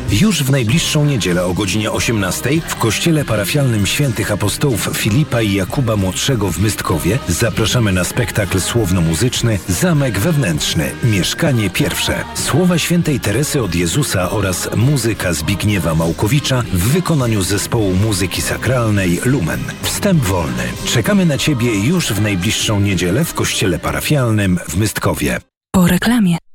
Już w najbliższą niedzielę o godzinie 18 w kościele parafialnym Świętych Apostołów Filipa i Jakuba Młodszego w Mystkowie zapraszamy na spektakl słowno-muzyczny Zamek Wewnętrzny – Mieszkanie Pierwsze. Słowa świętej Teresy od Jezusa oraz muzyka Zbigniewa Małkowicza w wykonaniu zespołu muzyki sakralnej Lumen. Wstęp wolny. Czekamy na Ciebie już w najbliższą niedzielę w kościele parafialnym w Mystkowie. Po reklamie.